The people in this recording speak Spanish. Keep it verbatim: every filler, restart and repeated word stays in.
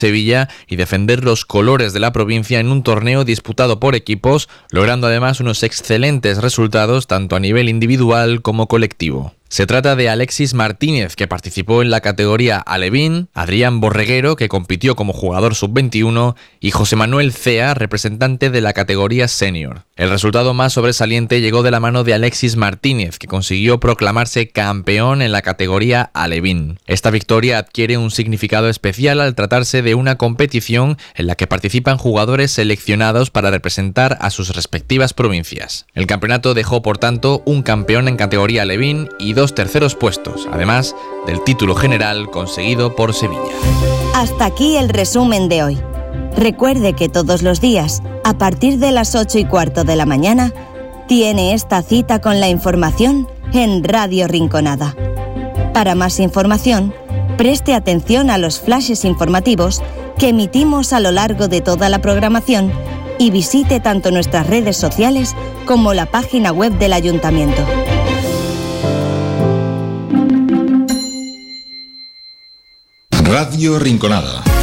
Sevilla y defender los colores de la provincia en un torneo disputado por equipos, logrando además unos excelentes resultados tanto a nivel individual como colectivo. Se trata de Alexis Martínez, que participó en la categoría alevín, Adrián Borreguero, que compitió como jugador sub veintiuno, y José Manuel Cea, representante de la categoría senior. El resultado más sobresaliente llegó de la mano de Alexis Martínez, que consiguió proclamarse campeón en la categoría alevín. Esta victoria adquiere un significado especial al tratarse de una competición en la que participan jugadores seleccionados para representar a sus respectivas provincias. El campeonato dejó, por tanto, un campeón en categoría alevín y dos terceros puestos, además del título general conseguido por Sevilla. Hasta aquí el resumen de hoy. Recuerde que todos los días, a partir de las ocho y cuarto de la mañana, tiene esta cita con la información en Radio Rinconada. Para más información, preste atención a los flashes informativos que emitimos a lo largo de toda la programación y visite tanto nuestras redes sociales como la página web del Ayuntamiento. Radio Rinconada.